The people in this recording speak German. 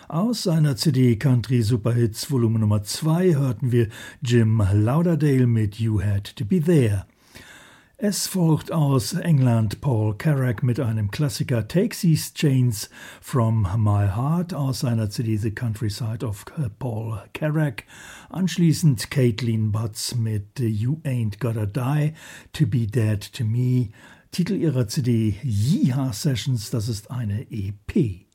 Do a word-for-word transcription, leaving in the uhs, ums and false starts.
Aus seiner C D Country Superhits Volumen Nummer zwei hörten wir Jim Lauderdale mit You Had to Be There. Es folgt aus England Paul Carrack mit einem Klassiker Take These Chains from My Heart aus seiner C D The Countryside of Paul Carrack. Anschließend Caitlin Butts mit You Ain't Gotta Die to Be Dead to Me. Titel ihrer C D Yeehaw Sessions, das ist eine E P.